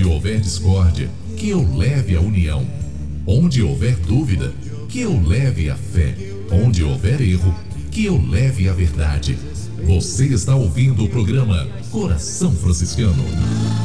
Onde houver discórdia, que eu leve a união. Onde houver dúvida, que eu leve a fé. Onde houver erro, que eu leve a verdade. Você está ouvindo o programa Coração Franciscano.